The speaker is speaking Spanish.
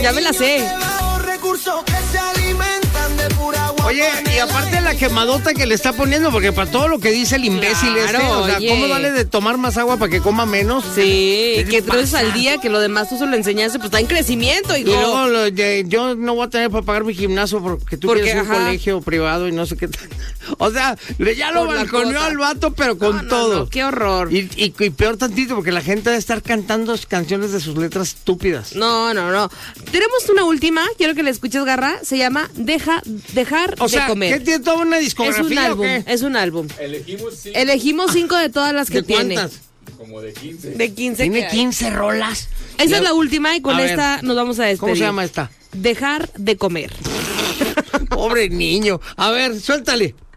Ya me la sé. Oye, y aparte la quemadota que le está poniendo, porque para todo lo que dice el imbécil Claro, o sea, oye. ¿cómo darle de tomar más agua para que coma menos? Sí, que 3 veces pasa? al día, que lo demás tú se lo enseñaste, pues está en crecimiento, hijo. Y luego yo no voy a tener para pagar mi gimnasio porque tú quieres un colegio privado y no sé qué tal. O sea, ya lo Por la balconeó cuota. al vato, pero con todo. No, qué horror. Y peor tantito, porque la gente debe estar cantando canciones de sus letras estúpidas. No. Tenemos una última, quiero que la escuches, Garra. Se llama Dejar O sea, de Comer. ¿qué tiene toda una Es discografía un álbum, o qué? es un álbum. Elegimos 5 de todas las que ¿De tiene. cuántas? Como de 15. De 15 Tiene que hay. 15 rolas. Esa es la última y con A esta ver, nos vamos a despedir. ¿Cómo se llama esta? Dejar de comer. Pobre niño. A ver, suéltale.